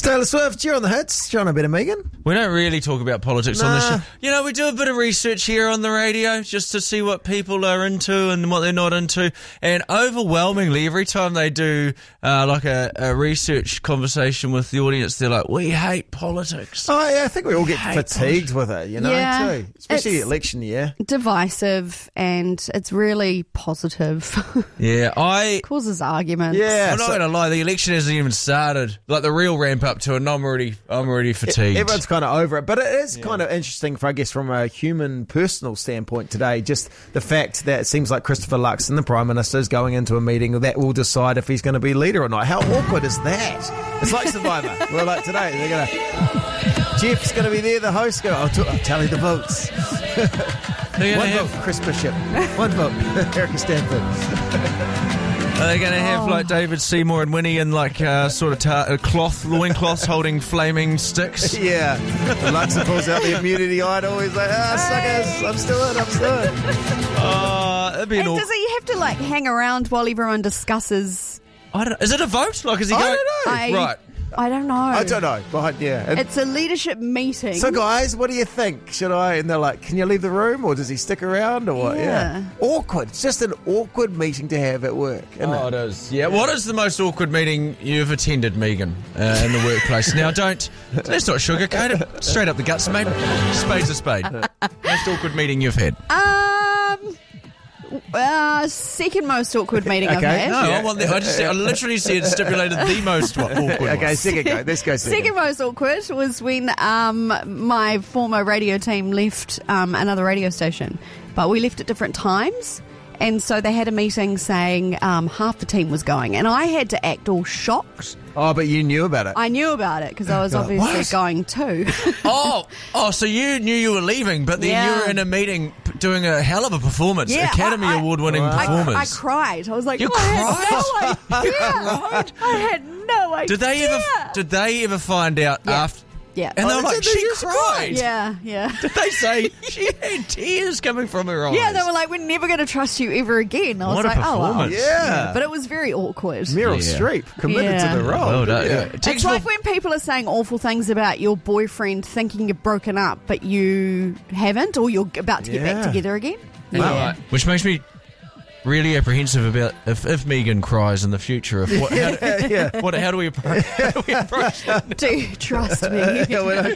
Taylor Swift, you're on the hits. John, a bit of Megan. We don't really talk about politics on this show. You know, we do a bit of research here on the radio just to see what people are into and what they're not into. And overwhelmingly, every time they do like a research conversation with the audience, they're like, we hate politics. Oh, yeah, I think we all get fatigued with it, you know, Yeah, too. Especially election year. divisive, and it's really positive. Yeah, Causes arguments. Yeah. I'm not going to lie, the election hasn't even started. Like the real ramp up to it, and I'm already fatigued. Everyone's kind of over it, but it is kind of interesting, I guess, from a human, personal standpoint today, just the fact that it seems like Christopher Luxon, the Prime Minister, is going into a meeting that will decide if he's going to be leader or not. How awkward is that? It's like Survivor. We're like today, they're going to... Jeff's going to be there, the host, I'll tally the votes. One vote, Chris Bishop. One vote, Erica Stanford. Are they going to have like David Seymour and Winnie in like sort of loincloths holding flaming sticks? Yeah. And Luxon pulls out the immunity idol. He's like, suckers, I'm still in. That'd be And does he have to like hang around while everyone discusses? I don't know. Is it a vote? Like, is he I going? don't know. Right. I don't know. I don't know. But yeah. It's a leadership meeting. So guys, what do you think? Should I? And they're like, can you leave the room, or does he stick around, or what? Yeah. Awkward. It's just an awkward meeting to have at work, isn't Oh, it? it is. Yeah. What is the most awkward meeting you've attended, Megan, in the workplace? Now, let's not sugarcoat it. Straight up the guts, mate. Spade's a spade. Most awkward meeting you've had? Second most awkward meeting I've Okay. had. No, I literally said stipulated the most awkward one. Okay, second go. Let's go second. Second most awkward was when my former radio team left another radio station, but we left at different times. And so they had a meeting saying half the team was going, and I had to act all shocked. Oh, but you knew about it. I knew about it because I was obviously going too. Oh, so you knew you were leaving, but then you were in a meeting doing a hell of a performance, Yeah, Academy Award-winning performance. I cried. I was like, You I cried? had no idea. I had no idea. Did they ever find out after? Yeah. And they were like, did they she just cried. Yeah. Did they say she had tears coming from her eyes? Yeah, they were like, we're never going to trust you ever again. I was What a like, oh, well. performance. Yeah. But it was very awkward. Meryl Yeah. Streep committed to the role. Well done. Yeah. It's like when people are saying awful things about your boyfriend thinking you've broken up, but you haven't, or you're about to get back together again. Right. Which makes me really apprehensive about if Megan cries in the future. How do we approach that? Do you trust me? Yeah,